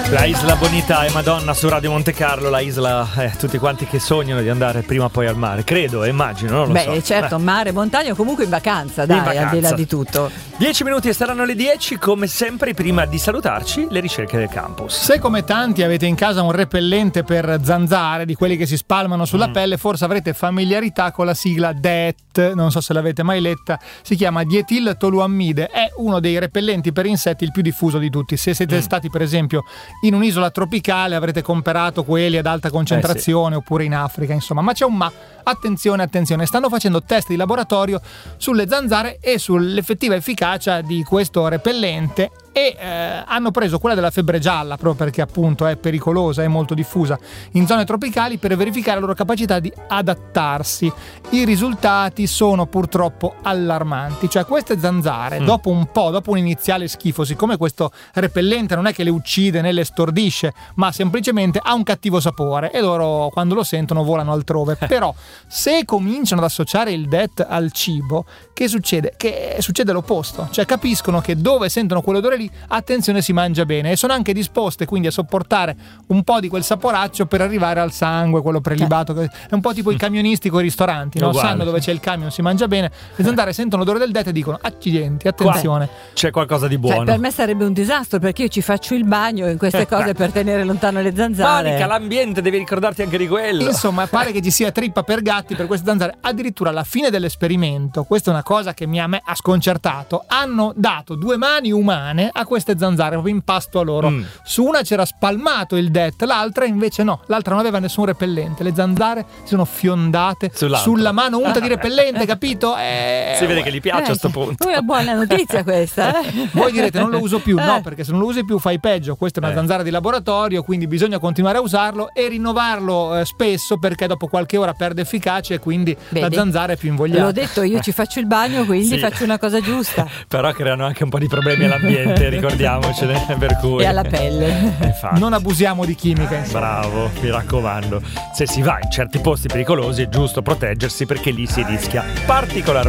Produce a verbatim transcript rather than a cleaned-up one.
La Isla Bonita e Madonna su Radio Monte Carlo, la isla, eh, tutti quanti che sognano di andare prima o poi al mare, credo, immagino, non lo Beh, so. Beh, certo, Beh. mare, montagna o comunque in vacanza, dai, in vacanza. Al di là di tutto. Dieci minuti e saranno le dieci, come sempre, prima di salutarci, le ricerche del campus. Se come tanti avete in casa un repellente per zanzare, di quelli che si spalmano sulla mm. pelle, forse avrete familiarità con la sigla D E T, non so se l'avete mai letta, si chiama dietiltoluammide, è uno dei repellenti per insetti il più diffuso di tutti. Se siete mm. stati per esempio in un'isola tropicale avrete comprato quelli ad alta concentrazione, eh sì. oppure in Africa, insomma, ma c'è un ma. Attenzione, attenzione, stanno facendo test di laboratorio sulle zanzare e sull'effettiva efficacia di questo repellente e eh, hanno preso quella della febbre gialla, proprio perché appunto è pericolosa, è molto diffusa in zone tropicali, per verificare la loro capacità di adattarsi. I risultati sono purtroppo allarmanti, cioè queste zanzare mm. dopo un po', dopo un iniziale schifo, siccome questo repellente non è che le uccide né le stordisce, ma semplicemente ha un cattivo sapore e loro quando lo sentono volano altrove. Però se cominciano ad associare il D E T al cibo, che succede? Che succede l'opposto, cioè capiscono che dove sentono quell'odore lì, attenzione, si mangia bene, e sono anche disposte quindi a sopportare un po' di quel saporaccio per arrivare al sangue, quello prelibato. È un po' tipo i camionisti con i ristoranti, no? Sanno dove c'è il camion, si mangia bene, le zanzare sentono l'odore del D E T e dicono accidenti, attenzione. Qua c'è qualcosa di buono. Cioè, per me sarebbe un disastro, perché io ci faccio il bagno in queste cose per tenere lontano le zanzare. Monica, l'ambiente, devi ricordarti anche di quello. Insomma, pare che ci sia trippa per gatti per queste zanzare. Addirittura alla fine dell'esperimento, questa è una cosa che mi ha, me, ha sconcertato, hanno dato due mani umane a queste zanzare proprio in pasto a loro. Mm. Su una c'era spalmato il D E T, l'altra invece no, l'altra non aveva nessun repellente. Le zanzare si sono fiondate Sull'altro. sulla mano unta di repellente, capito? Eh, si vede che gli piace eh, a sto punto. È una buona notizia questa. Eh? Voi direte non lo uso più, eh. no, perché se non lo usi più fai peggio. Questa è una eh. zanzara di laboratorio, quindi bisogna continuare a usarlo e rinnovarlo eh, spesso, perché dopo qualche ora perde efficacia e quindi Vedi? la zanzara è più invogliata. L'ho detto, io ci faccio il bagno, quindi sì. faccio una cosa giusta. Però creano anche un po' di problemi all'ambiente, ricordiamocene, per cui... E alla pelle. Infatti. Non abusiamo di chimica. Insomma. Bravo, mi raccomando. Se si va in certi posti pericolosi è giusto proteggersi, perché lì si rischia particolarmente.